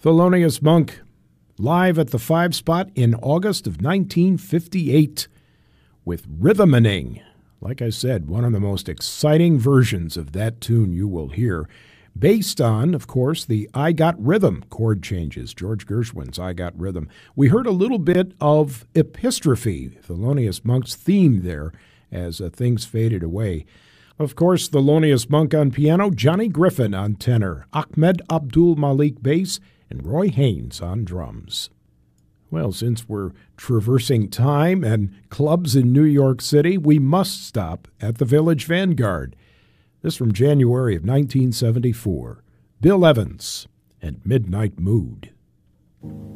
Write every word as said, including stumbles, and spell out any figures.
Thelonious Monk, live at the Five Spot in August of nineteen fifty-eight with Rhythmaning. Like I said, one of the most exciting versions of that tune you will hear, based on, of course, the I Got Rhythm chord changes, George Gershwin's I Got Rhythm. We heard a little bit of Epistrophe, Thelonious Monk's theme there, as uh, things faded away. Of course, Thelonious Monk on piano, Johnny Griffin on tenor, Ahmed Abdul Malik bass, and Roy Haynes on drums. Well, since we're traversing time and clubs in New York City, we must stop at the Village Vanguard. This from January of nineteen seventy-four. Bill Evans and Midnight Mood.